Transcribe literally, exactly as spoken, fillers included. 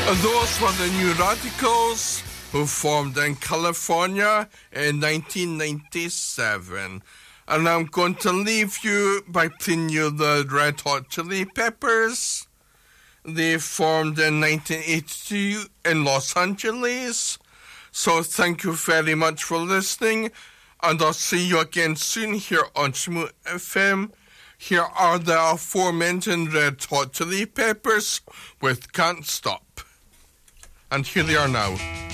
Those were the New Radicals, who formed in California in nineteen ninety-seven. And I'm going to leave you by playing you the Red Hot Chili Peppers. They formed in nineteen eighty-two in Los Angeles. So thank you very much for listening, and I'll see you again soon here on Shmoo F M. Here are the aforementioned Red Hot Chili Peppers with Can't Stop. And here they are now.